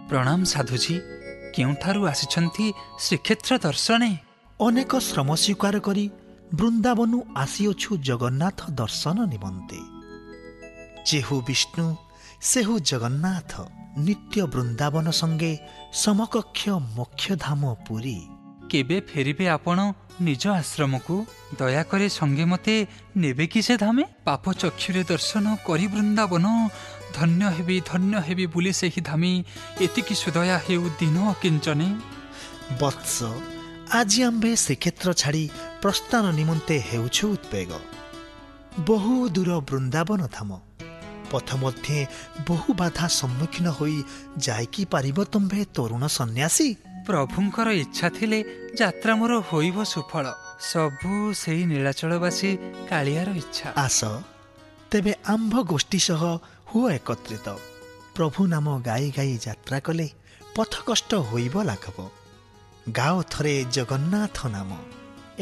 प्रणाम साधुजी केउठारु आसिछन्ति श्रीक्षेत्र दर्शने। अनेक श्रम स्वीकार करी बृंदावनु आसीअछु जगन्नाथ दर्शन निमंते। जेहु विष्णु सेहु जगन्नाथ नित्य बृंदावन संगे समकक्ष मोक्षधाम पुरी। केबे फेरिबे आपण निज आश्रम को दयाकरे संगे मते नेबे कि से धामे? पाप चक्षुरे दर्शन करी वृंदावन धन्य हेबी बुली सेहि धामी एतिकी सुदया हेउ दिन किंचने। वत्स आज आम्भे श्रीक्षेत्र छाड़ी प्रस्थान निमंते हेउछु उत्पेग। बहु दूर वृंदावन धाम पथ मध्ये बहु बाधा सम्मुखीन होई जाइकी पारिब तुम्भे तरुण सन्यासी। प्रभुंकर इच्छा थिले यात्रा मोर होइब सुफल। सबु सेही नीलाचलवासी कालियार इच्छा। आस तेबे आम्भ गोष्ठी सह हुओ एकत्रित। प्रभु नाम गाई गाई यात्रा कले पथ कष्ट होइब लाघव। गाओ थरे जगन्नाथ नाम।